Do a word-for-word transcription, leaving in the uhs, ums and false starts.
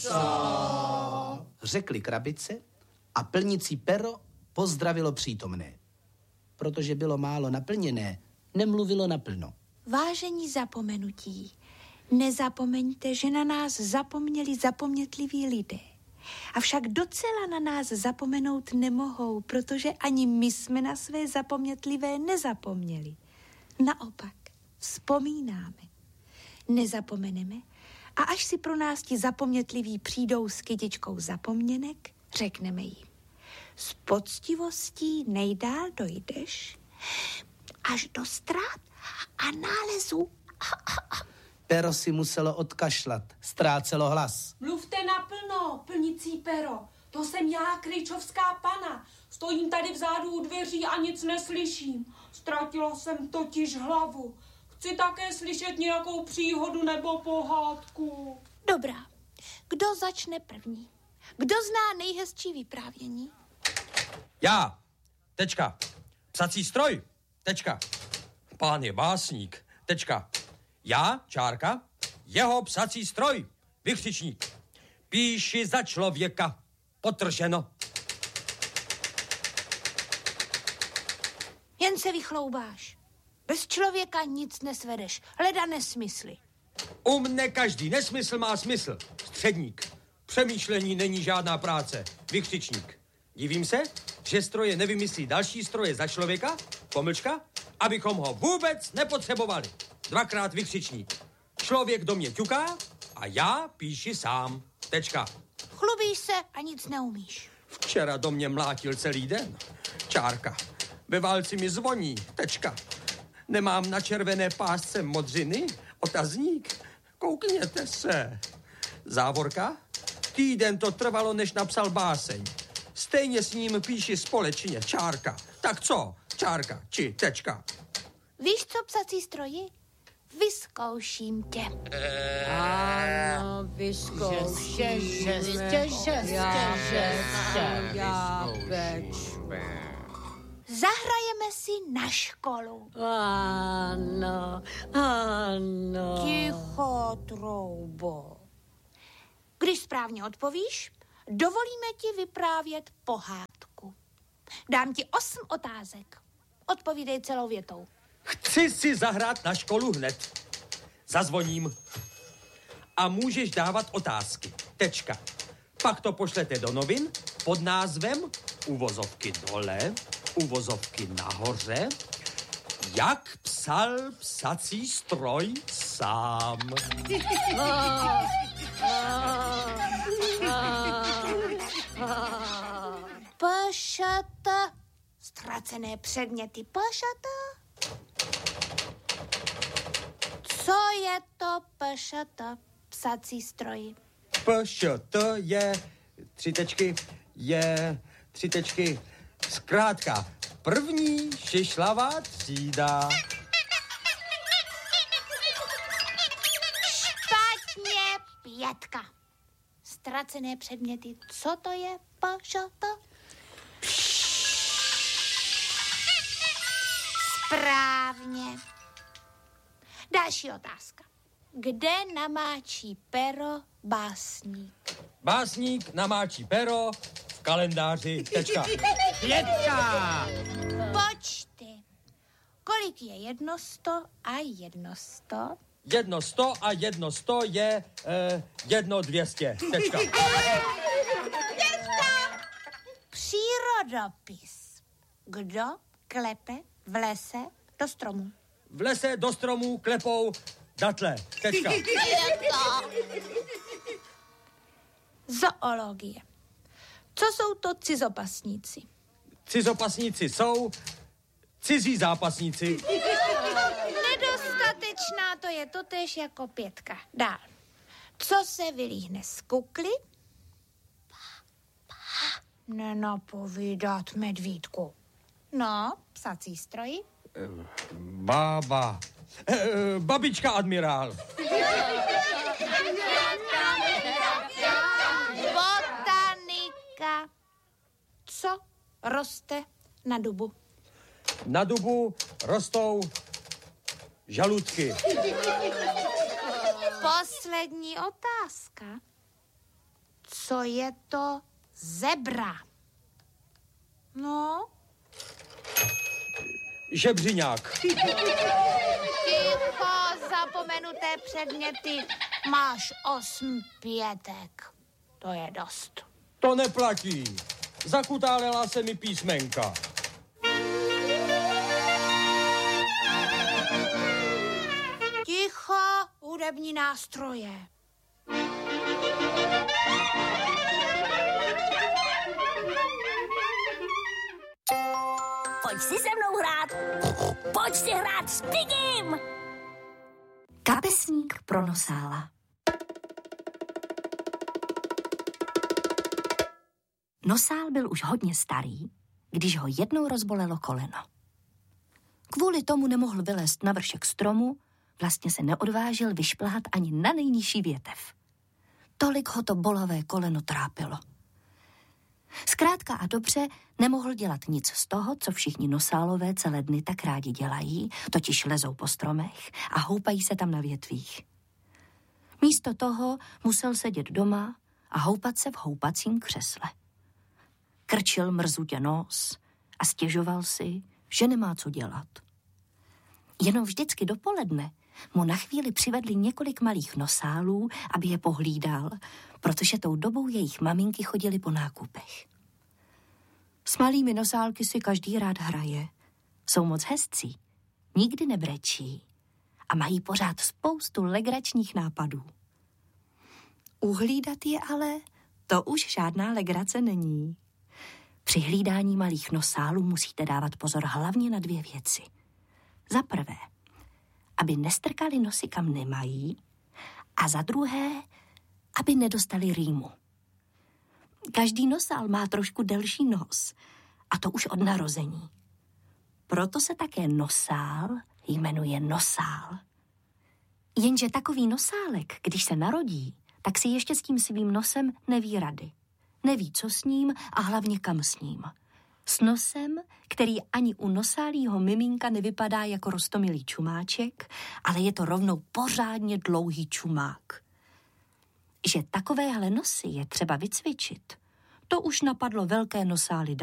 Co? Řekli krabice a plnící pero pozdravilo přítomné. Protože bylo málo naplněné, nemluvilo naplno. Vážení zapomenutí, nezapomeňte, že na nás zapomněli zapomnětliví lidé. Avšak docela na nás zapomenout nemohou, protože ani my jsme na své zapomnětlivé nezapomněli. Naopak, vzpomínáme. Nezapomeneme a až si pro nás ti zapomnětliví přijdou s kytičkou zapomněnek, řekneme jim. S poctivostí nejdál dojdeš až do ztrát a nálezu. Pero si muselo odkašlat, ztrácelo hlas. Mluvte naplno, plnicí pero. To jsem já, Kryčovská pana. Stojím tady vzadu u dveří a nic neslyším. Ztratila jsem totiž hlavu. Chci také slyšet nějakou příhodu nebo pohádku. Dobrá. Kdo začne první? Kdo zná nejhezčí vyprávění? Já. Tečka. Psací stroj. Tečka. Pán je básník. Tečka. Já, čárka, jeho psací stroj. Vykřičník. Píši za člověka. Potrženo. Jen se vychloubáš. Bez člověka nic nesvedeš. Leda nesmysly. U mne každý nesmysl má smysl. Středník. Přemýšlení není žádná práce. Vykřičník. Divím se, že stroje nevymyslí další stroje za člověka, pomlčka, abychom ho vůbec nepotřebovali. Dvakrát vykřičník. Člověk do mě ťuká a já píši sám. Tečka. Chlubíš se a nic neumíš. Včera do mě mlátil celý den. Čárka. Ve válci mi zvoní. Tečka. Nemám na červené pásce modřiny? Otazník. Koukněte se. Závorka. Týden to trvalo, než napsal báseň. Stejně s ním píši společně. Čárka. Tak co? Čárka. Či tečka. Víš, co psací stroji? Vyzkouším tě. Ano, vyzkouším. Šestě, šestě, šestě, já peču. Zahrajeme si na školu. Ano, ano. Ticho, troubo. Když správně odpovíš, dovolíme ti vyprávět pohádku. Dám ti osm otázek. Odpovídej celou větou. Chci si zahrát na školu hned. Zazvoním. A můžeš dávat otázky. Tečka. Pak to pošlete do novin pod názvem uvozovky dole, uvozovky nahoře, jak psal psací stroj sám. Pšata. Ztracené předměty pšata. Co je to pšata, psací stroj? Pš, to je, tři tečky, je, tři tečky, zkrátka, první šišlavá třída. Špatně, pětka. Ztracené předměty, co to je pšata? Správně. Další otázka. Kde namáčí pero básník? Básník namáčí pero v kalendáři. Tečka. Pětka. Počty. Kolik je jedno sto a jedno sto? Jedno sto a jedno sto je eh, jedno dvěstě. Tečka. Přírodopis. Kdo klepe v lese do stromu? V lese do stromů klepou datle. Tečka. Zoologie. Co jsou to cizopasníci? Cizopasníci jsou cizí zápasníci. Nedostatečná, to je totéž jako pětka. Dál. Co se vylíhne z kukly? Nenapovídat medvídku. No, psací stroj. Bába. E, babička admirál. Botanika. Co roste na dubu? Na dubu rostou žaludky. Poslední otázka. co je to zebra? No? Žebřiňák. Ticho, zapomenuté předměty. Máš osm pětek. To je dost. To neplatí. Zakutálela se mi písmenka. Ticho, hudební nástroje. Pojď si se mnou hrát. Pojď si hrát s Pigim. Kapesník pro Nosála. Nosál byl už hodně starý, když ho jednou rozbolelo koleno. Kvůli tomu nemohl vylézt na vršek stromu, vlastně se neodvážil vyšplhat ani na nejnižší větev. Tolik ho to bolavé koleno trápilo. Zkrátka a dobře nemohl dělat nic z toho, co všichni nosálové celé dny tak rádi dělají, totiž lezou po stromech a houpají se tam na větvích. Místo toho musel sedět doma a houpat se v houpacím křesle. Krčil mrzutě nos a stěžoval si, že nemá co dělat. Jenom vždycky dopoledne mu na chvíli přivedli několik malých nosálů, aby je pohlídal, protože tou dobou jejich maminky chodily po nákupech. S malými nosálky si každý rád hraje. Jsou moc hezcí, nikdy nebrečí a mají pořád spoustu legračních nápadů. Uhlídat je ale, to už žádná legrace není. Při hlídání malých nosálů musíte dávat pozor hlavně na dvě věci. Za prvé, aby nestrkali nosy kam nemají, a za druhé, aby nedostali rýmu. Každý nosál má trošku delší nos, a to už od narození. Proto se také nosál jmenuje nosál. Jenže takový nosálek, když se narodí, tak si ještě s tím svým nosem neví rady. Neví, co s ním a hlavně kam s ním. S nosem, který ani u nosálího miminka nevypadá jako roztomilý čumáček, ale je to rovnou pořádně dlouhý čumák. Že takovéhle nosy je třeba vycvičit, to už napadlo velké nosály